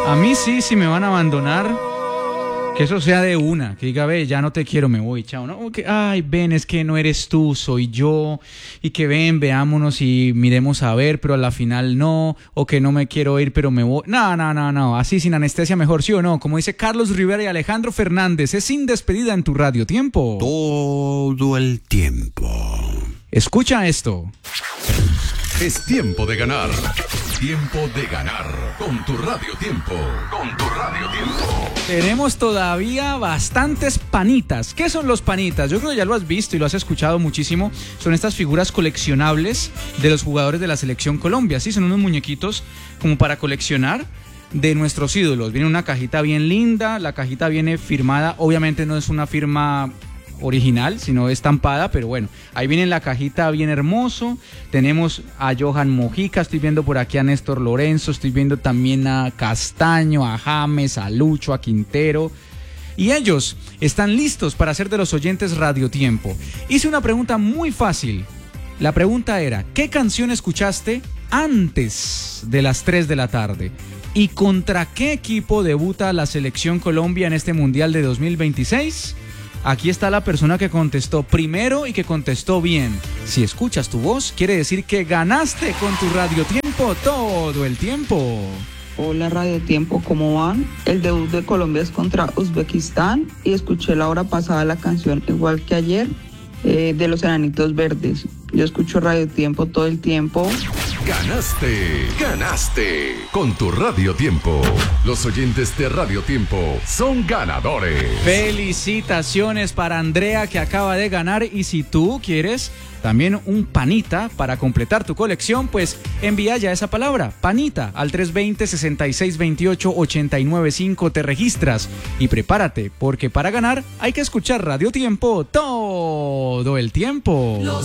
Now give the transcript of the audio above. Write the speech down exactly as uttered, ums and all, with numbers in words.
A mí sí, si me van a abandonar, que eso sea de una, que diga, ve, ya no te quiero, me voy, chao, ¿no? Que, ay, ven, es que no eres tú, soy yo, y que ven, veámonos y miremos a ver, pero a la final no, o que no me quiero ir, pero me voy. No, no, no, no, así sin anestesia mejor, ¿sí o no? Como dice Carlos Rivera y Alejandro Fernández, es sin despedida en tu radio tiempo. Todo el tiempo. Escucha esto. Es tiempo de ganar. Tiempo de ganar con tu radio tiempo. Con tu radio tiempo. Tenemos todavía bastantes panitas. ¿Qué son los panitas? Yo creo que ya lo has visto y lo has escuchado muchísimo. Son estas figuras coleccionables de los jugadores de la Selección Colombia. Sí, son unos muñequitos como para coleccionar de nuestros ídolos. Viene una cajita bien linda. La cajita viene firmada. Obviamente no es una firma original, sino estampada, pero bueno, ahí viene en la cajita bien hermoso. Tenemos a Johan Mojica, estoy viendo por aquí a Néstor Lorenzo, estoy viendo también a Castaño, a James, a Lucho, a Quintero, y ellos están listos para hacer de los oyentes Radio Tiempo. Hice una pregunta muy fácil. La pregunta era, ¿qué canción escuchaste antes de las tres de la tarde? ¿Y contra qué equipo debuta la Selección Colombia en este Mundial de dos mil veintiséis? Aquí está la persona que contestó primero y que contestó bien. Si escuchas tu voz, quiere decir que ganaste con tu Radio Tiempo todo el tiempo. Hola Radio Tiempo, ¿cómo van? El debut de Colombia es contra Uzbekistán y escuché la hora pasada la canción igual que ayer eh, de los Enanitos Verdes. Yo escucho Radio Tiempo todo el tiempo. Ganaste, ganaste con tu Radio Tiempo. Los oyentes de Radio Tiempo son ganadores. Felicitaciones para Andrea, que acaba de ganar, y si tú quieres también un panita para completar tu colección, pues envía ya esa palabra, panita, al tres dos cero, seis seis dos ocho, ocho nueve cinco, te registras y prepárate, porque para ganar hay que escuchar Radio Tiempo todo el tiempo. Los